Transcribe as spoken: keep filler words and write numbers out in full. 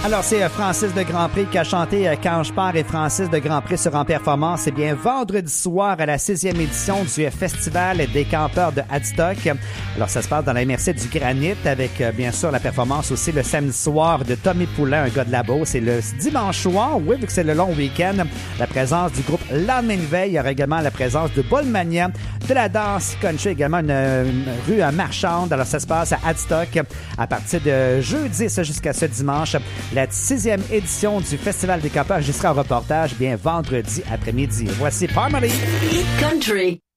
Alors, c'est Francis de Grandpré qui a chanté « Quand je pars » et Francis de Grandpré sur En Performance. C'est bien vendredi soir à la sixième édition du Festival des campeurs de Hadstock. Alors, ça se passe dans la M R C du Granit avec, bien sûr, la performance aussi le samedi soir de Tommy Poulain, un gars de la Beauce. C'est le dimanche soir, oui, vu que c'est le long week-end, la présence du groupe Lendemain de veille. Il y aura également la présence de Bolmania, de la danse country, également une, une rue marchande. Alors, ça se passe à Hadstock à partir de jeudi, ça jusqu'à ce dimanche. La sixième édition du Festival des campeurs. J'y serai en reportage bien vendredi après-midi. Voici Parmalee. Hit Country.